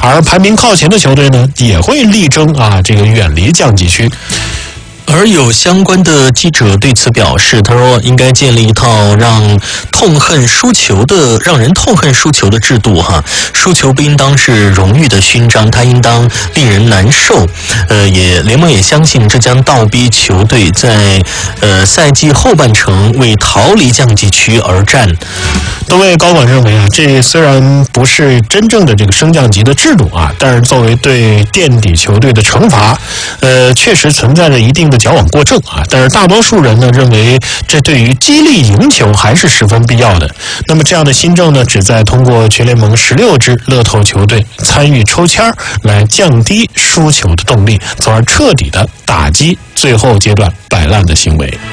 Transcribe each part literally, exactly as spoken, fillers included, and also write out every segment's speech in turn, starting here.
而排名靠前的球队呢，也会力争啊这个远离降级区。 而有相关的记者对此表示，他说应该建立一套让痛恨输球的、让人痛恨输球的制度哈。输球不应当是荣誉的勋章，它应当令人难受。呃，也联盟也相信这将倒逼球队在呃赛季后半程为逃离降级区而战。 多位高管认为啊，这虽然不是真正的这个升降级的制度啊，但是作为对垫底球队的惩罚，呃，确实存在着一定的矫枉过正啊。但是大多数人呢认为，这对于激励赢球还是十分必要的。那么这样的新政呢，旨在通过全联盟十六支乐透球队参与抽签来降低输球的动力，从而彻底的打击最后阶段摆烂的行为。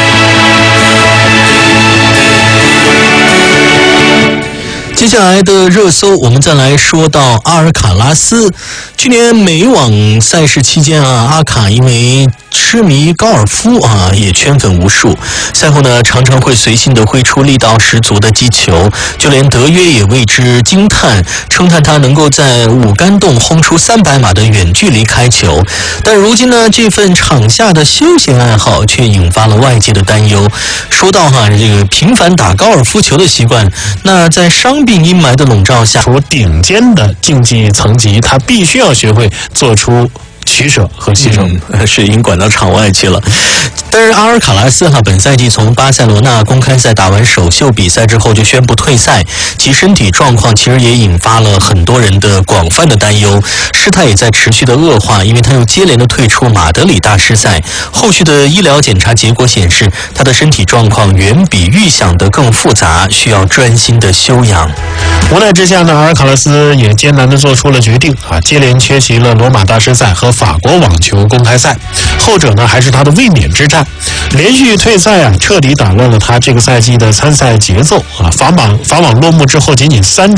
接下来的热搜，我们再来说到阿尔卡拉斯。去年美网赛事期间啊，阿卡因为痴迷高尔夫啊，也圈粉无数。赛后呢，常常会随性的挥出力道十足的击球，就连德约也为之惊叹，称叹他能够在五杆洞轰出三百码的远距离开球。但如今呢，这份场下的休闲爱好却引发了外界的担忧。说到哈，这个频繁打高尔夫球的习惯，那在伤病阴霾的笼罩下， 除顶尖的竞技层级，他必须要学会做出取舍和牺牲， 嗯、是已经管到场外去了。但是阿尔卡拉斯哈本赛季从巴塞罗那公开赛打完首秀比赛之后就宣布退赛，其身体状况其实也引发了很多人的广泛的担忧，事态也在持续的恶化，因为他又接连的退出马德里大师赛，后续的医疗检查结果显示，他的身体状况远比预想的更复杂，需要专心的休养。 无奈之下呢，阿尔卡拉斯也艰难地做出了决定啊，接连缺席了罗马大师赛和法国网球公开赛，后者呢还是他的卫冕之战。连续退赛啊，彻底打乱了他这个赛季的参赛节奏啊。法网法网落幕之后，仅仅三